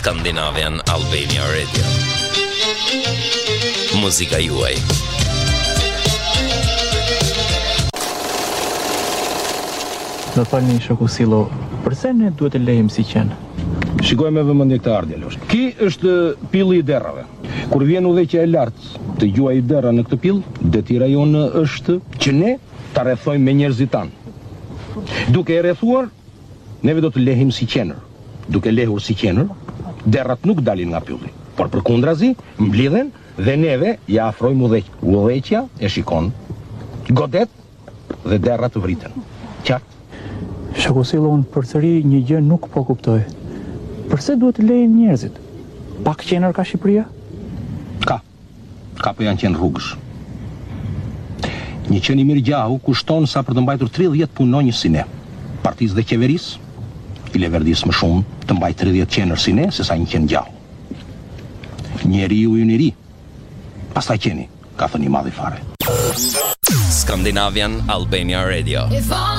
Skandinavian Albania Radio. Muzika juaj. Do falni shoku Sillo, përse ne duhet të lejmë si qenë? Shikojmë me vëmendje këtë ardhje Losh. Ky është pilli i derrave. Kur vjen udhëheqja e lartë të gjuaj derra në këtë pill, detira jonë është që ne ta rrethojmë me njerëzit tanë. Duke e rrethuar, neve do të lehim si qenër. Duke lehur si qenër, derrat nuk dalin nga pylli, por përkundrazi mblidhen dhe neve ja afrojmë udhëheqja. Udhëheqja e shikon, godet dhe derrat vriten. Qartë? Shoku Sillo, unë përsëri një gjë nuk po kuptoj. Përse duhet të lejnë njerëzit? Pak qener ka Shqipëria? Ka po janë qenë rrugësh. Një qen i mirë gjahu kushton sa për të mbajtur 30 punonjës si ne. Partisë dhe qeverisë i leverdis më shumë të mbaj 30 qenër si ne se sa një qen gjahu. Njeriu i ri, pastaj qeni, ka thënë i madhi fare. Skandinavian Albania Radio.